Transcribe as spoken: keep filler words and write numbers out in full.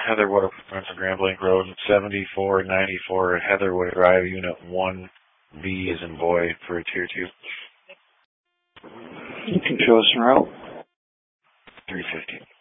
Heatherwood, runs on Grand Blanc Road, seventy-four ninety-four Heatherwood Drive, Unit one B is in boy for a Tier two. You can show us en route. three fifty.